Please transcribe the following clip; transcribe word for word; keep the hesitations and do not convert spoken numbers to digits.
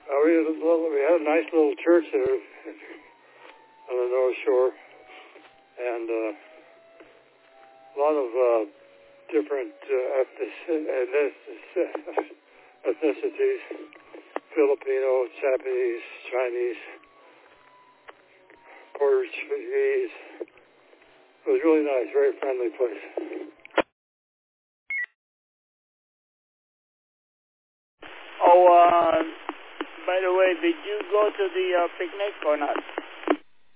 Uh, we, had a little, we had a nice little church there on the North Shore, and uh, a lot of uh, different uh, ethnicities, Filipino, Japanese, Chinese, Portuguese. It was really nice, very friendly place. Oh, uh, by the way, did you go to the uh, picnic or not?